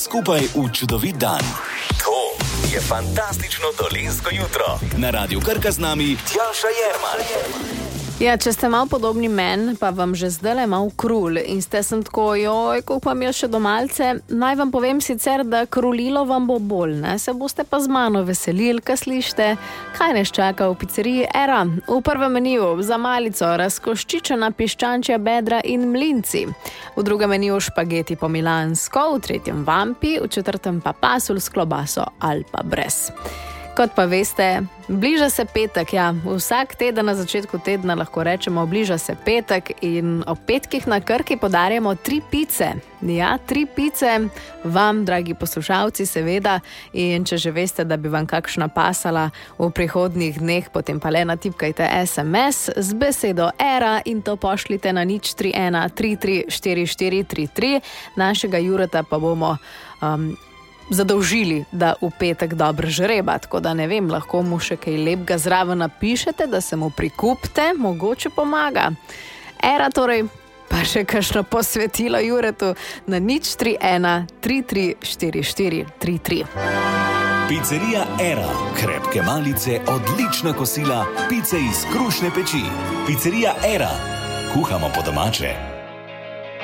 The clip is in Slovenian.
skupaj v čudovit dan. To je fantastično dolenjsko jutro. Na Radiu Krka z nami Tjaša Jerman. Ja, če ste malo podobni meni, pa vam že zdajle malo krul in ste sem tako, joj, koliko vam je še do malce, naj vam povem sicer, da krulilo vam bo bolj, ne? Se boste pa z mano veselili, kaj slište, kaj nas čaka v pizzeriji Era. V prvem meniju za malico razkoščičena piščančja bedra in mlinci. V drugem meniju špageti po milansko, v tretjem vampi, v četrtem pa pasulj s klobaso ali pa brez. Kot pa veste, bliža se petek, ja, vsak teden na začetku tedna lahko rečemo, bliža se petek in ob petkih na Krki podarjamo 3 pice. Ja, 3 pice vam, dragi poslušalci, seveda, in če že veste, da bi vam kakšna pasala v prihodnjih dneh, potem pa le natipkajte SMS z besedo Era in to pošljite na 031 33 44 33. Našega Jureta pa bomo zadolžili, da v petek dobro žreba, tako da ne vem, lahko mu še kaj lepega zraven napišete, da se mu prikupite, mogoče pomaga. Era torej, pa še kakšno posvetilo Juretu na 031 33 44 33. Pizzerija Era. Krepke malice, odlična kosila, pice iz krušne peči. Pizzerija Era. Kuhamo po domače.